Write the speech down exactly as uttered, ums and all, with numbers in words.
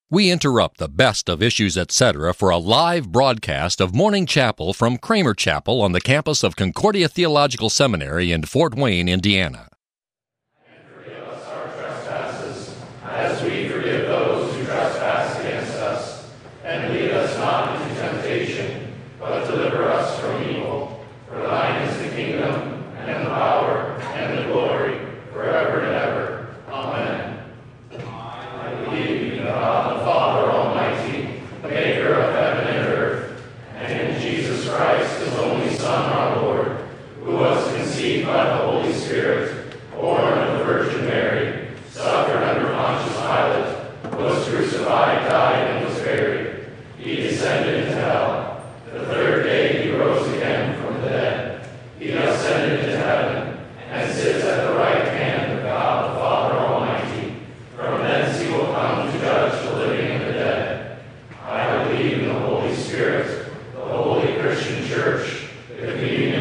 We interrupt the best of Issues Etc. for a live broadcast of Morning Chapel from Kramer Chapel on the campus of Concordia Theological Seminary in Fort Wayne, Indiana. And forgive us our trespasses, as we forgive those who trespass against us. And lead us not into temptation, but deliver us from evil. For thine is the kingdom, and the power, and the glory, forever and ever. Amen. I believe in God the Father Almighty, the maker of heaven and earth, and in Jesus Christ, his only Son, our Lord, who was conceived by the Holy Spirit, born of the Virgin Mary, suffered under Pontius Pilate, was crucified, died, and was buried. He descended into hell. The third day he rose again from the dead. He ascended into heaven, and sits at the right hand of God the Father Almighty. From thence he will come to judge the living and the dead. I believe in the Holy Spirit, the holy Christian Church, the communion